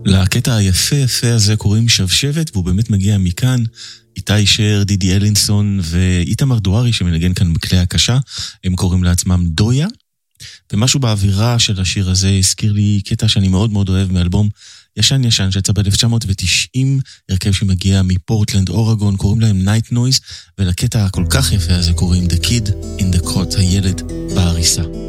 לקטע היפה יפה הזה קוראים שבשבת, והוא באמת מגיע מכאן. איתי שר, דידי אלינסון ואיתמר דוארי שמנגן כאן בכלי הקשה, הם קוראים לעצמם דויה, ומשהו באווירה של השיר הזה הזכיר לי קטע שאני מאוד מאוד אוהב מאלבום ישן ישן שיצא ב-1990, הרכב שמגיע מפורטלנד אורגון, קוראים להם Night Noise, ולקטע הכל כך יפה הזה קוראים The Kid in the Cot, הילד בעריסה.